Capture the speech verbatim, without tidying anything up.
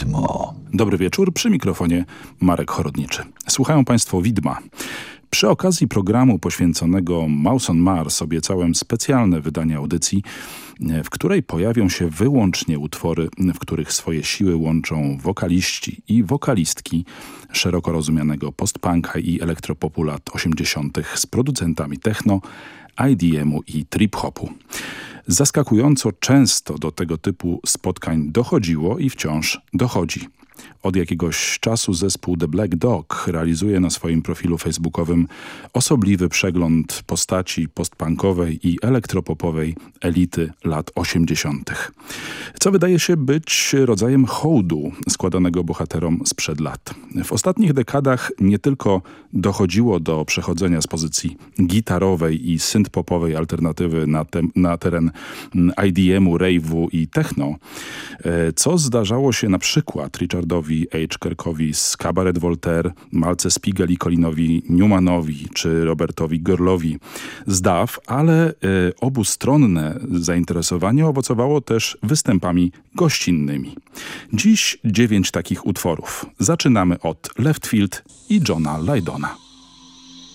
Widmo. Dobry wieczór, przy mikrofonie Marek Chorodniczy. Słuchają Państwo Widma. Przy okazji programu poświęconego Mouse on Mars obiecałem specjalne wydanie audycji, w której pojawią się wyłącznie utwory, w których swoje siły łączą wokaliści i wokalistki szeroko rozumianego post-punka i elektropopu lat osiemdziesiątych z producentami techno, I D M-u i trip-hopu. Zaskakująco często do tego typu spotkań dochodziło i wciąż dochodzi. Od jakiegoś czasu zespół The Black Dog realizuje na swoim profilu facebookowym osobliwy przegląd postaci postpunkowej i elektropopowej elity lat osiemdziesiątych. Co wydaje się być rodzajem hołdu składanego bohaterom sprzed lat. W ostatnich dekadach nie tylko dochodziło do przechodzenia z pozycji gitarowej i synth-popowej alternatywy na, te, na teren I D M-u, rave'u i techno, co zdarzało się na przykład Richardowi H. Kirkowi z Cabaret Voltaire, Malce Spiegel i Colinowi Newmanowi czy Robertowi Gorlowi z D A W, ale y, obustronne zainteresowanie owocowało też występami gościnnymi. Dziś dziewięć takich utworów. Zaczynamy od Left Field i Johna Lydona.